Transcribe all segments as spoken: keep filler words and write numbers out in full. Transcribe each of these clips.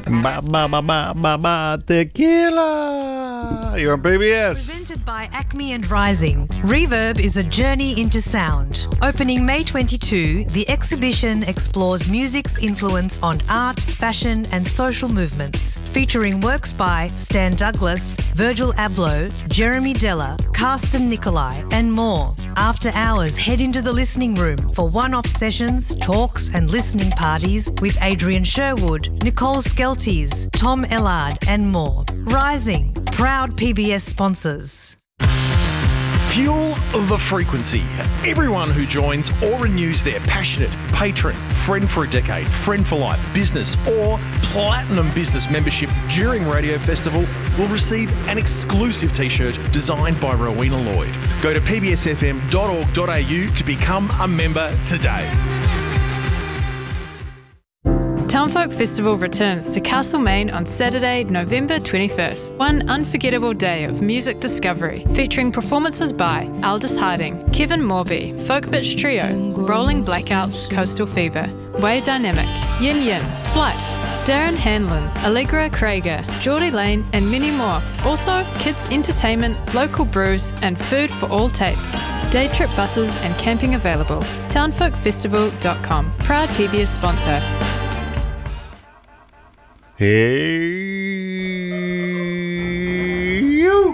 Ba ba ba ba ba ba tequila. You're on P B S. Presented by Acme and Rising, Reverb is a journey into sound. Opening May twenty-second, the exhibition explores music's influence on art, fashion and social movements, featuring works by Stan Douglas, Virgil Abloh, Jeremy Della, Carsten Nicolai and more. After hours, head into the listening room for one-off sessions, talks and listening parties with Adrian Sherwood, Nicole Skelties, Tom Ellard and more. Rising, proud P B S sponsors. Fuel the frequency. Everyone who joins or renews their passionate, patron, friend for a decade, friend for life, business or platinum business membership during Radio Festival will receive an exclusive t-shirt designed by Rowena Lloyd. Go to p b s f m dot org dot a u to become a member today. Townfolk Festival returns to Castlemaine on Saturday, November twenty-first. One unforgettable day of music discovery, featuring performances by Aldous Harding, Kevin Morby, Folk Bitch Trio, Rolling Blackouts, Coastal Fever, Way Dynamic, Yin Yin, Flight, Darren Hanlon, Allegra Krieger, Geordie Lane and many more. Also, kids entertainment, local brews and food for all tastes. Day trip buses and camping available. townfolk festival dot com. Proud P B S sponsor. Hey, you!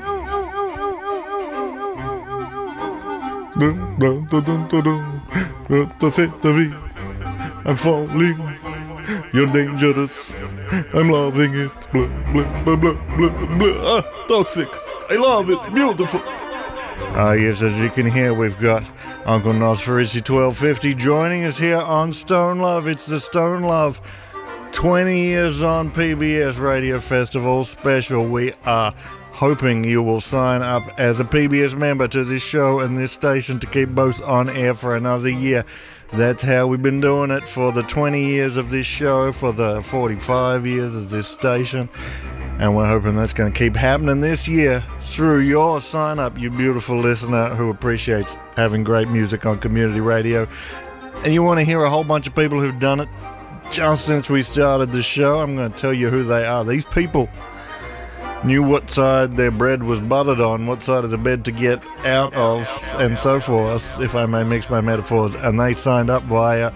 Dun, dun, dun, dun, dun, dun. The fit of it. I'm falling. You're dangerous. I'm loving it. Blah, blah, blah, blah, blah, blah. Ah, toxic. I love it. Beautiful. Ah, yes, as you can hear, we've got Uncle Nosferatu twelve fifty joining us here on Stone Love. It's the Stone Love twenty years on P B S Radio Festival special. We are hoping you will sign up as a P B S member to this show and this station to keep both on air for another year. That's how we've been doing it for the twenty years of this show, for the forty-five years of this station. And we're hoping that's going to keep happening this year through your sign up, you beautiful listener who appreciates having great music on community radio. And you want to hear a whole bunch of people who've done it just since we started the show. I'm going to tell you who they are. These people knew what side their bread was buttered on, what side of the bed to get out of, and so forth, if I may mix my metaphors. And they signed up via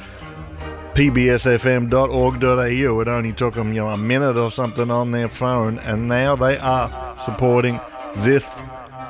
p b s f m dot org dot a u. It only took them, you know, a minute or something on their phone, and now they are supporting this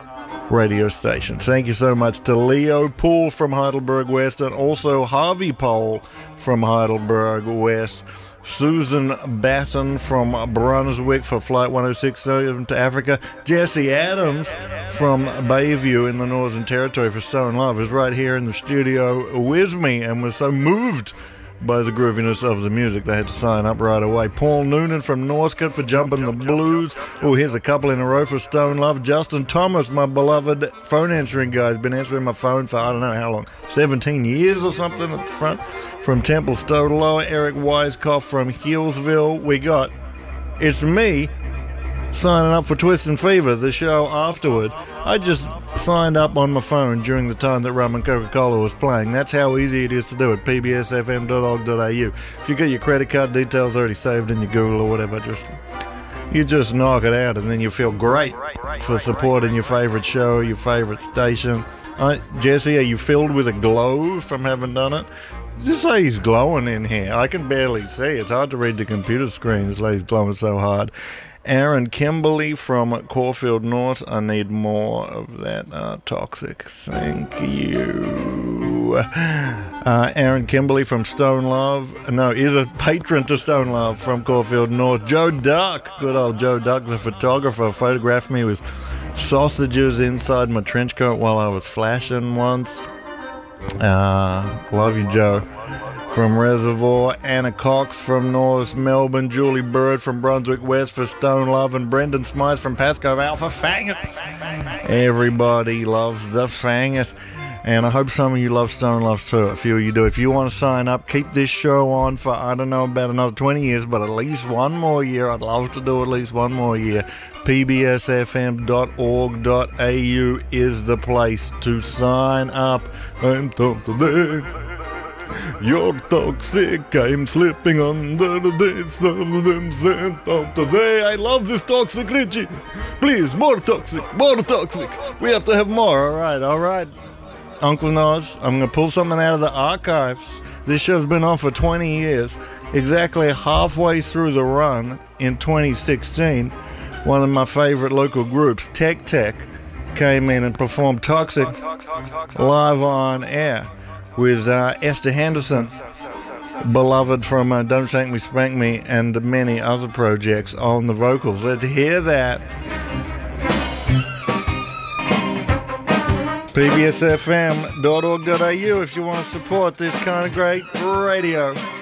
radio station. Thank you so much to Leo Poole from Heidelberg West, and also Harvey Pole from Heidelberg West, Susan Batten from Brunswick for Flight one oh six seven to Africa, Jesse Adams from Bayview in the Northern Territory for Stone Love is right here in the studio with me and was so moved by the grooviness of the music they had to sign up right away. Paul Noonan from Northcote for Jumpin' the Blues. Oh, here's a couple in a row for Stone Love. Justin Thomas, my beloved phone answering guy, has been answering my phone for I don't know how long, seventeen years or something at the front, from Temple Stodoloa. Eric Wisecoff from Healesville. We got It's Me signing up for Twist and Fever, the show afterward. I just signed up on my phone during the time that Rum and Coca-Cola was playing. That's how easy it is to do it. p b s f m dot org dot a u. If you get your credit card details already saved in your Google or whatever, just you just knock it out and then you feel great for supporting your favourite show, your favourite station. Uh, Jesse, are you filled with a glow from having done it? This lady's glowing in here. I can barely see. It's hard to read the computer screen. This lady's glowing so hard. Aaron Kimberly from Caulfield North. I need more of that uh, toxic. Thank you. Uh, Aaron Kimberly from Stone Love. No, is a patron to Stone Love from Caulfield North. Joe Duck. Good old Joe Duck, the photographer, photographed me with sausages inside my trench coat while I was flashing once. Uh, love you, Joe. From Reservoir, Anna Cox from North Melbourne, Julie Bird from Brunswick West for Stone Love, and Brendan Smythe from Pasco Alpha. Fang it! Everybody loves the Fang it. And I hope some of you love Stone Love too. A few of you do. If you want to sign up, keep this show on for, I don't know, about another twenty years, but at least one more year. I'd love to do at least one more year. p b s f m dot org dot a u is the place to sign up. I'm told today. You're toxic, I'm slipping under this of them sent out today. I love this toxic, Richie. Please, more toxic, more toxic. We have to have more. All right, all right. Uncle Nos, I'm going to pull something out of the archives. This show's been on for twenty years. Exactly halfway through the run in twenty sixteen, one of my favorite local groups, Tech Tech, came in and performed Toxic live on air with uh, Esther Henderson, beloved from uh, Don't Shank Me, Spank Me, and many other projects on the vocals. Let's hear that. P B S F M dot org dot A U if you want to support this kind of great radio.